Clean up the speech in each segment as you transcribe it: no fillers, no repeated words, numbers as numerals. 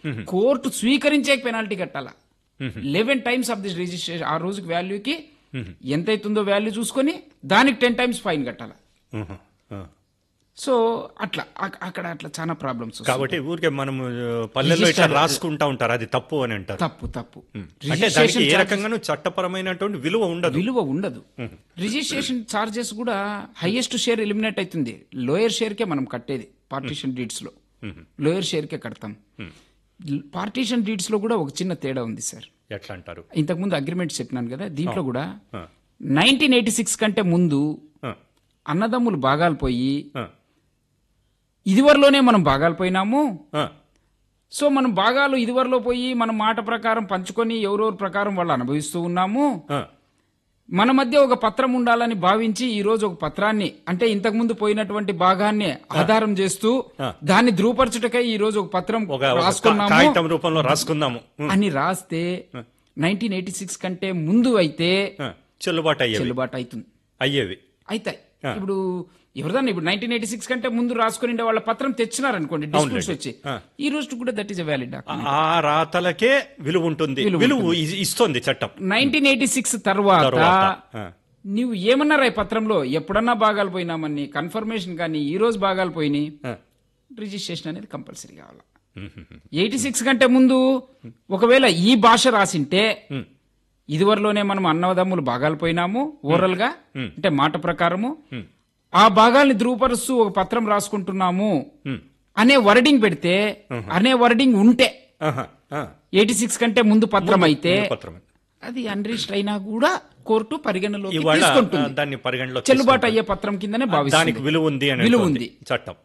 Court స్వీకరించే penalty కట్టాలా. 11 times of this registration. ఆ రోజుకి వాల్యూకి ఎంతైతుందో వాల్యూ చూసుకొని దానికి 10 times ఫైన్ కట్టాలా. సో అట్లా అక్కడ అట్లా చాలా ప్రాబ్లమ్స్. కాబట్టి ఊరికే మనం పల్లెల్లో ఇట్లా రాసుకుంటా ఉంటారు, అది తప్పు అని అంటారు. తప్పు. అంటే దానికి ఏ రకంగానూ చట్టపరమైనటువంటి విలువ ఉండదు. రిజిస్ట్రేషన్ ఛార్జెస్ కూడా హైయెస్ట్ షేర్ ఎలిమినేట్ అవుతుంది. లోయర్ షేర్కే మనం కట్టేది పార్టీషన్ డీడ్స్ లో. లోయర్ షేర్కే కడతాం. పార్టీషన్ డీడ్స్ లో కూడా ఒక చిన్న తేడా ఉంది సార్. ఎట్లా అంటారు? ఇంతకుముందు అగ్రిమెంట్ చెప్పినాను కదా, దీంట్లో కూడా 1986 కంటే ముందు అన్నదమ్ములు భాగాలు పోయి ఇదివరలోనే మనం భాగాలు పోయినాము. సో మనం భాగాలు ఇదివరలో పోయి మనం మాట ప్రకారం పంచుకొని ఎవరెవరి ప్రకారం వాళ్ళు అనుభవిస్తూ ఉన్నాము. మన మధ్య ఒక పత్రం ఉండాలని భావించి ఈ రోజు ఒక పత్రాన్ని, అంటే ఇంతకుముందు పోయినటువంటి భాగాన్ని ఆధారం చేస్తూ దాన్ని ధృవపరచుటకై ఈ రోజు ఒక పత్రం రాసుకున్నాము అని రాస్తే 1986 కంటే ముందు అయితే చెల్లుబాటు అవుతుంది, అవుతాయి. ఇప్పుడు ఎవరిదన్నా ఇప్పుడు 1986 కంటే ముందు రాసుకుని వాళ్ళ పత్రం తెచ్చినారనుకోండి, డిస్ప్యూట్స్ వచ్చి ఈ రోజు కూడా that is a valid document. ఆ రాతలకే విలువ ఉంటుంది, విలువ ఇస్తుంది చట్టం. 1986 తర్వాత నువ్వు ఏమన్నారా ఈ పత్రంలో ఎప్పుడన్నా భాగాలు పోయినామని కన్ఫర్మేషన్, కానీ ఈ రోజు భాగాలు పోయినాయి, రిజిస్ట్రేషన్ అనేది కంపల్సరీ కావాలి. 86 కంటే ముందు ఒకవేళ ఈ భాష రాసింటే ఇదివరలోనే మనం అన్నదమ్ములు భాగాలు పోయినాము ఓరల్ గా, అంటే మాట ప్రకారము ఆ భాగాల్ని ధృవపరుస్తూ ఒక పత్రం రాసుకుంటున్నాము అనే వర్డింగ్ పెడితే, అనే వర్డింగ్ ఉంటే 86 కంటే ముందు పత్రం అయితే అది అన్రిజిస్టర్ అయినా కూడా కోర్టు పరిగణలోకి తీసుకుంటుంది. చెల్లుబాటు అయ్యే పత్రం కిందనే భావిస్తుంది, విలువ ఉంది చట్టం.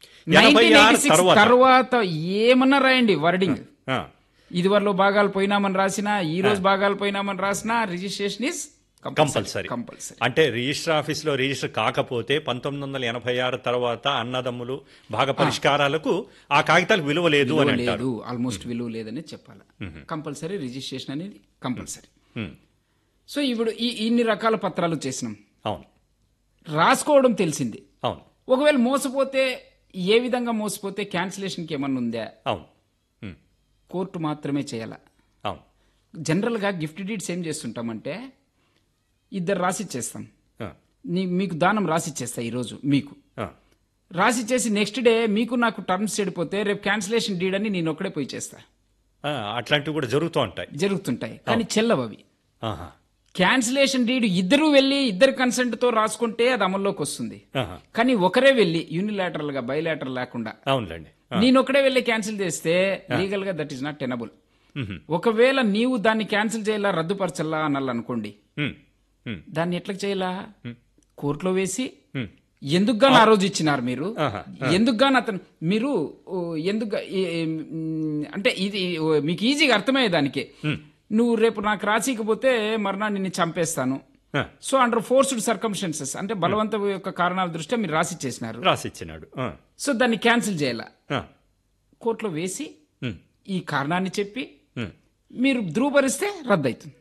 1986 తర్వాత ఏమన్నా రాయండి వర్డింగ్, ఇదివరలో భాగాలు పోయినామని రాసినా ఈ రోజు భాగాలు పోయినామని రాసినా రిజిస్ట్రేషన్ ఇస్ కంపల్సరీ. అంటే రిజిస్టర్ ఆఫీస్ లో రిజిస్టర్ కాకపోతే 1986 తర్వాత అన్నదమ్ములు భాగ పరిష్కారాలకు ఆ కాగితాలకు విలువ లేదు అని అంటారు. ఆల్మోస్ట్ విలువ లేదని చెప్పాలి. కంపల్సరీ రిజిస్ట్రేషన్ అనేది కంపల్సరీ. సో ఇప్పుడు ఇన్ని రకాల పత్రాలు చేసినాం, అవును, రాసుకోవడం తెలిసింది. అవును, ఒకవేళ మోసపోతే ఏ విధంగా మోసపోతే క్యాన్సిలేషన్కి ఏమన్నా ఉందా? అవును, కోర్టు మాత్రమే చేయాల. అవును, జనరల్ గా గిఫ్ట్ డీడ్స్ ఏం చేస్తుంటామంటే ఇద్దరు రాసిచ్చేస్తాం, మీకు దానం రాసిచ్చేస్తా ఈరోజు, మీకు రాసిచ్చేసి నెక్స్ట్ డే మీకు నాకు టర్మ్స్ చెడిపోతే రేపు క్యాన్సిలేషన్ డీడ్ అని నేను ఒక్కడే పోయి చేస్తా. అట్లాంటివి కూడా జరుగుతుంటాయి కానీ చెల్లవు అవి. క్యాన్సిలేషన్ డీడ్ ఇద్దరు వెళ్ళి ఇద్దరు కన్సెంట్ తో రాసుకుంటే అది అమల్లోకి వస్తుంది. కానీ ఒకరే వెళ్ళి యూనిలాటరల్ గా బైలాటరల్ లేకుండా నేను ఒకడే వెళ్ళి క్యాన్సిల్ చేస్తే లీగల్ గా దట్ ఈస్ నాట్ టెనబుల్. ఒకవేళ నీవు దాన్ని క్యాన్సిల్ చేయాలా రద్దుపరచల్లా అనాలనుకోండి, దాన్ని ఎట్లా చేయాలా? కోర్టులో వేసి ఎందుకుగాను ఆ రోజు ఇచ్చినారు మీరు, ఎందుకుగాను అతను మీరు ఎందుకు అంటే ఇది మీకు ఈజీగా అర్థమయ్యేదానికి, నువ్వు రేపు నాకు రాసికపోతే మరణా నిన్ను చంపేస్తాను, సో అండర్ ఫోర్స్డ్ సర్కమ్స్టాన్సెస్ అంటే బలవంత యొక్క కారణాల దృష్ట్యా మీరు రాసిచ్చినాడు, సో దాన్ని క్యాన్సిల్ చేయాల. కోర్టులో వేసి ఈ కారణాన్ని చెప్పి మీరు ధృవపరిస్తే రద్దు అవుతుంది.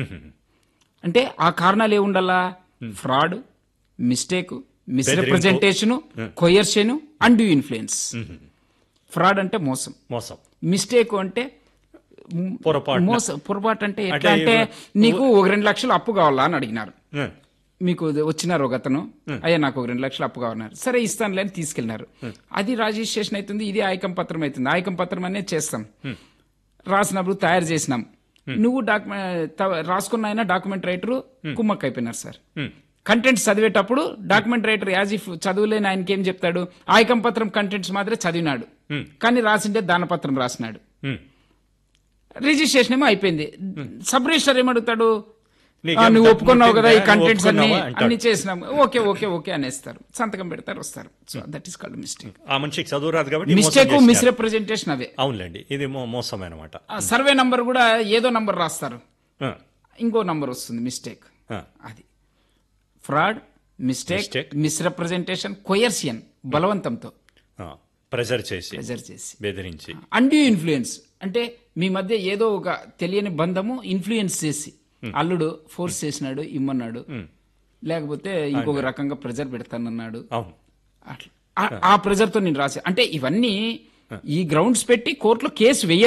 అంటే ఆ కారణాలు ఏముండాలా? Fraud, mistake, misrepresentation, coercion, undue influence. Fraud అంటే మోసం, మిస్టేక్ అంటే పొరపాటు. అంటే ఎట్లా అంటే నీకు 2 లక్షలు అప్పు కావాలా అని అడిగినారు, మీకు వచ్చినారు ఒక అతను, అయ్యా నాకు 2 లక్షలు అప్పు కావాలన్నారు, సరే ఇస్తానులే అని తీసుకెళ్లినారు. అది రిజిస్ట్రేషన్ అవుతుంది, ఇది ఆయకం పత్రం అవుతుంది. ఆయకం పత్రం అనేది చేస్తాం, రాసినప్పుడు తయారు చేసినాం, నువ్వు రాసుకున్న ఆయన డాక్యుమెంట్ రైటర్ కుమ్మక్ అయిపోయినారు సార్. కంటెంట్స్ చదివేటప్పుడు డాక్యుమెంట్ రైటర్ యాజ్ ఇఫ్ చదువులేని ఆయనకి ఏం చెప్తాడు, ఆయకం పత్రం కంటెంట్స్ మాత్రమే చదివినాడు, కానీ రాసింటే దానపత్రం రాసినాడు. రిజిస్ట్రేషన్ ఏమో అయిపోయింది. సబ్ రిజిస్టర్ ఏమడుగుతాడు, నువ్వు ఒప్పుకున్నావు కదా ఈ కంటెంట్స్ అన్ని చేసినాం, ఓకే ఓకే ఓకే అనేస్తారు, సంతకం పెడతారు, వస్తారు. So that is called mistake. ఆ మనిషికి చదువు రాదు కాబట్టి మిస్టేక్, మిస్రిప్రజెంటేషన్ అవే. అవునులేండి, ఇది మోసమే అన్నమాట. సర్వే నంబర్ కూడా ఏదో నంబర్ రాస్తారు, ఇంకో నంబర్ వస్తుంది, మిస్టేక్. అది fraud, mistake, misrepresentation, coercion బలవంతంతో pressure చేసి బెదిరించి, అన్డ్యూ ఇన్ఫ్లుయెన్స్ అంటే మీ మధ్య ఏదో ఒక తెలియని బంధము ఇన్ఫ్లుయెన్స్ చేసి, అల్లుడు ఫోర్స్ చేసినాడు ఇమ్మన్నాడు, లేకపోతే ఇంకొక రకంగా ప్రెజర్ పెడతానన్నాడు, అట్లా ఆ ప్రెజర్ తో నేను రాసి, అంటే ఇవన్నీ ఈ గ్రౌండ్స్ పెట్టి కోర్టులో కేసు